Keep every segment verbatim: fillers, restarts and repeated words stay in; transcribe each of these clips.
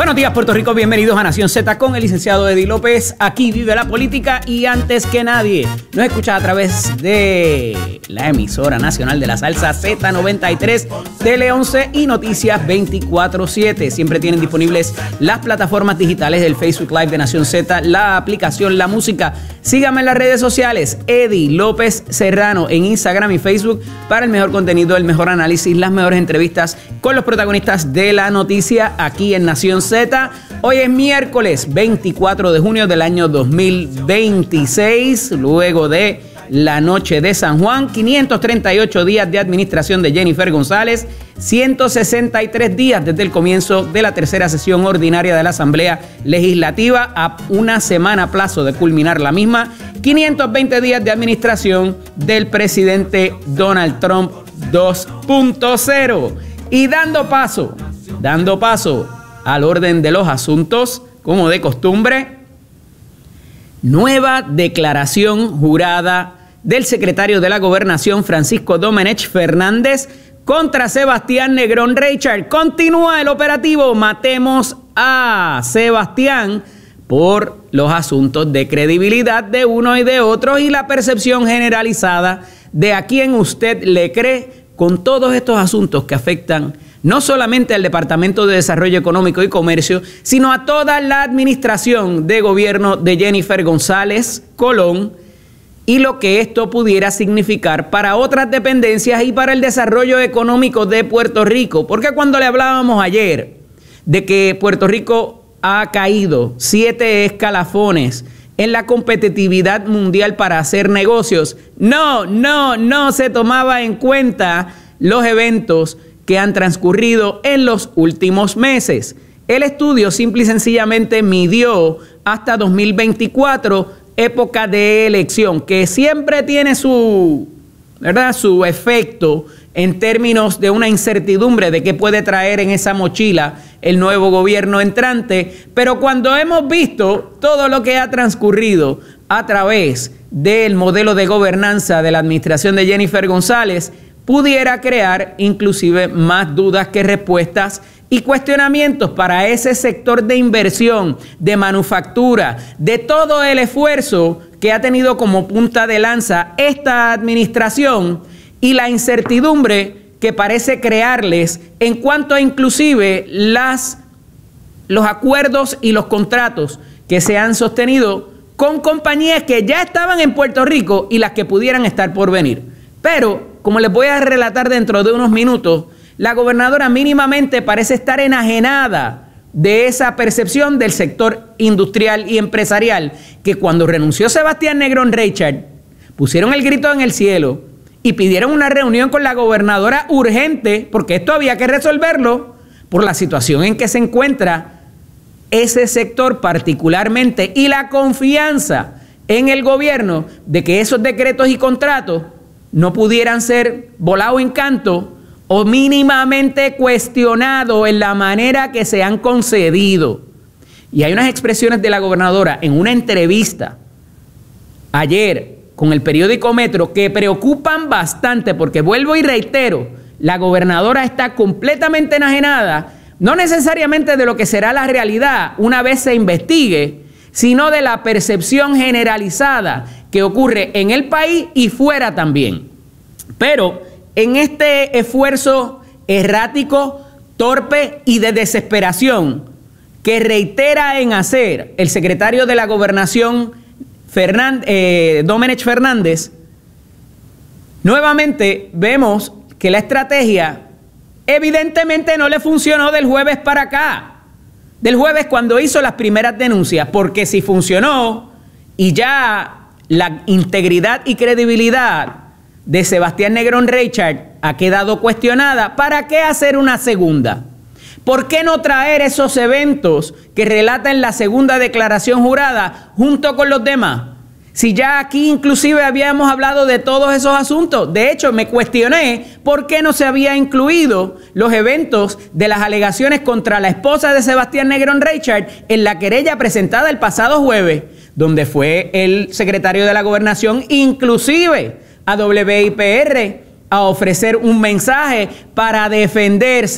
Buenos días, Puerto Rico. Bienvenidos a Nación Z con el licenciado Eddie López. Aquí vive la política y antes que nadie nos escucha a través de la emisora nacional de la salsa Z noventa y tres, Tele once y Noticias veinticuatro siete. Siempre tienen disponibles las plataformas digitales del Facebook Live de Nación Z, la aplicación, la música. Síganme en las redes sociales, Eddie López Serrano, en Instagram y Facebook para el mejor contenido, el mejor análisis, las mejores entrevistas con los protagonistas de la noticia aquí en Nación Z. Hoy es miércoles veinticuatro de junio del año dos mil veintiséis, luego de la noche de San Juan, quinientos treinta y ocho días de administración de Jennifer González, ciento sesenta y tres días desde el comienzo de la tercera sesión ordinaria de la Asamblea Legislativa, a una semana a plazo de culminar la misma, quinientos veinte días de administración del presidente Donald Trump dos punto cero. Y dando paso, dando paso al orden de los asuntos, como de costumbre, nueva declaración jurada del secretario de la Gobernación, Francisco Domenech Fernández, contra Sebastián Negrón Reichard. Continúa el operativo Matemos a Sebastián por los asuntos de credibilidad de uno y de otro y la percepción generalizada de a quién usted le cree con todos estos asuntos que afectan no solamente al Departamento de Desarrollo Económico y Comercio, sino a toda la administración de gobierno de Jennifer González Colón y lo que esto pudiera significar para otras dependencias y para el desarrollo económico de Puerto Rico. Porque cuando le hablábamos ayer de que Puerto Rico ha caído siete escalafones en la competitividad mundial para hacer negocios, no, no, no se tomaba en cuenta los eventos que han transcurrido en los últimos meses. El estudio simple y sencillamente midió hasta dos mil veinticuatro, época de elección, que siempre tiene su, ¿verdad?, su efecto en términos de una incertidumbre de qué puede traer en esa mochila el nuevo gobierno entrante. Pero cuando hemos visto todo lo que ha transcurrido a través del modelo de gobernanza de la administración de Jennifer González, pudiera crear inclusive más dudas que respuestas y cuestionamientos para ese sector de inversión, de manufactura, de todo el esfuerzo que ha tenido como punta de lanza esta administración y la incertidumbre que parece crearles en cuanto a inclusive las, los acuerdos y los contratos que se han sostenido con compañías que ya estaban en Puerto Rico y las que pudieran estar por venir. Pero, como les voy a relatar dentro de unos minutos, la gobernadora mínimamente parece estar enajenada de esa percepción del sector industrial y empresarial, que cuando renunció Sebastián Negrón Reichard, pusieron el grito en el cielo y pidieron una reunión con la gobernadora urgente, porque esto había que resolverlo por la situación en que se encuentra ese sector particularmente y la confianza en el gobierno de que esos decretos y contratos no pudieran ser volados en canto o mínimamente cuestionados en la manera que se han concedido. Y hay unas expresiones de la gobernadora en una entrevista ayer con el periódico Metro que preocupan bastante, porque vuelvo y reitero, la gobernadora está completamente enajenada, no necesariamente de lo que será la realidad una vez se investigue, sino de la percepción generalizada que ocurre en el país y fuera también. Pero en este esfuerzo errático, torpe y de desesperación que reitera en hacer el secretario de la Gobernación, Fernández, eh, Domenech Fernández, nuevamente vemos que la estrategia evidentemente no le funcionó del jueves para acá. Del jueves cuando hizo las primeras denuncias, porque si funcionó y ya la integridad y credibilidad de Sebastián Negrón Reichard ha quedado cuestionada, ¿para qué hacer una segunda? ¿Por qué no traer esos eventos que relatan la segunda declaración jurada junto con los demás? Si ya aquí inclusive habíamos hablado de todos esos asuntos. De hecho, me cuestioné por qué no se había incluido los eventos de las alegaciones contra la esposa de Sebastián Negrón Reichard en la querella presentada el pasado jueves, donde fue el secretario de la Gobernación inclusive a W I P R a ofrecer un mensaje para defenderse.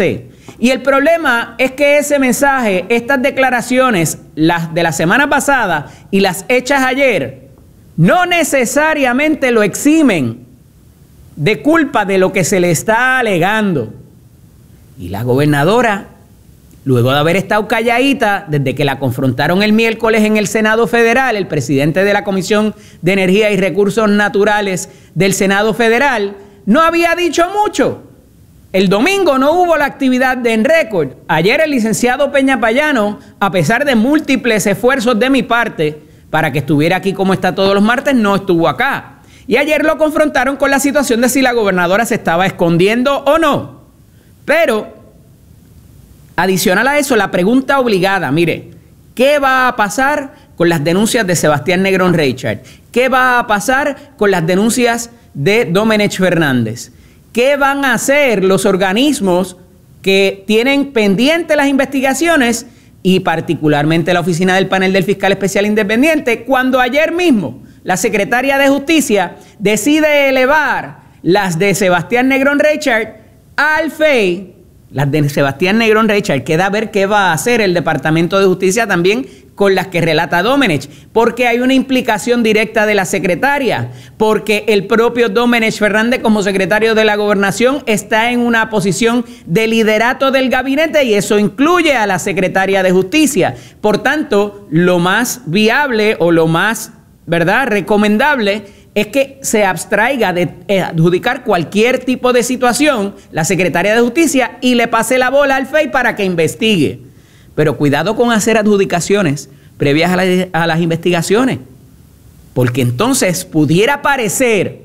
Y el problema es que ese mensaje, estas declaraciones, las de la semana pasada y las hechas ayer, no necesariamente lo eximen de culpa de lo que se le está alegando. Y la gobernadora, luego de haber estado calladita desde que la confrontaron el miércoles en el Senado Federal, el presidente de la Comisión de Energía y Recursos Naturales del Senado Federal, no había dicho mucho. El domingo no hubo la actividad de En Récord. Ayer el licenciado Peña Payano, a pesar de múltiples esfuerzos de mi parte para que estuviera aquí como está todos los martes, no estuvo acá. Y ayer lo confrontaron con la situación de si la gobernadora se estaba escondiendo o no. Pero, adicional a eso, la pregunta obligada, mire, ¿qué va a pasar con las denuncias de Sebastián Negrón Reichard? ¿Qué va a pasar con las denuncias de Domenech Fernández? ¿Qué van a hacer los organismos que tienen pendientes las investigaciones y particularmente la oficina del panel del fiscal especial independiente cuando ayer mismo la secretaria de Justicia decide elevar las de Sebastián Negrón Reichard al F E I? Las de Sebastián Negrón Reichard, queda a ver qué va a hacer el Departamento de Justicia también con las que relata Domenech, porque hay una implicación directa de la secretaria, porque el propio Domenech Fernández como secretario de la Gobernación está en una posición de liderato del gabinete y eso incluye a la secretaria de Justicia. Por tanto, lo más viable o lo más, ¿verdad?, recomendable es que se abstraiga de adjudicar cualquier tipo de situación la secretaria de Justicia y le pase la bola al F E I para que investigue. Pero cuidado con hacer adjudicaciones previas a, la, a las investigaciones, porque entonces pudiera parecer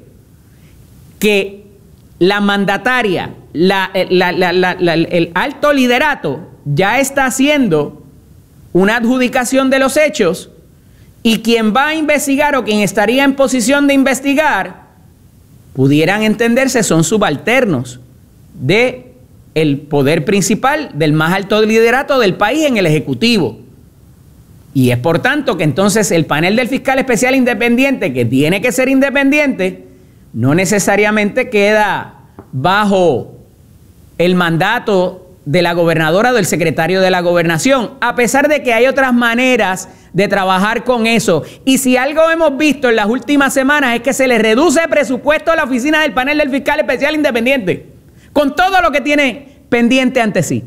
que la mandataria, la, la, la, la, la, el alto liderato ya está haciendo una adjudicación de los hechos y quien va a investigar o quien estaría en posición de investigar pudieran entenderse son subalternos de el poder principal del más alto liderato del país en el Ejecutivo. Y es por tanto que entonces el panel del fiscal especial independiente, que tiene que ser independiente, no necesariamente queda bajo el mandato de la gobernadora o del secretario de la Gobernación, a pesar de que hay otras maneras de trabajar con eso. Y si algo hemos visto en las últimas semanas es que se le reduce el presupuesto a la oficina del panel del fiscal especial independiente, con todo lo que tiene pendiente ante sí.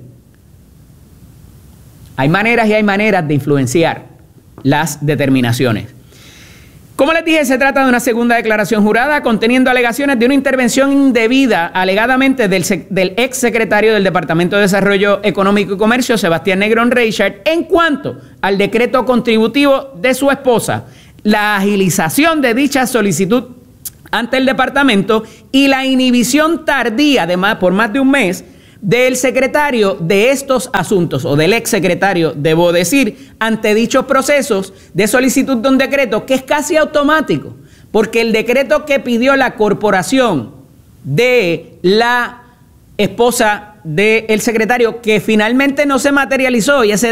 Hay maneras y hay maneras de influenciar las determinaciones. Como les dije, se trata de una segunda declaración jurada conteniendo alegaciones de una intervención indebida alegadamente del, del ex secretario del Departamento de Desarrollo Económico y Comercio, Sebastián Negrón Reichard, en cuanto al decreto contributivo de su esposa, la agilización de dicha solicitud ante el departamento y la inhibición tardía de más, por más de un mes del secretario de estos asuntos, o del ex secretario, debo decir, ante dichos procesos de solicitud de un decreto que es casi automático, porque el decreto que pidió la corporación de la esposa del secretario, que finalmente no se materializó, y ese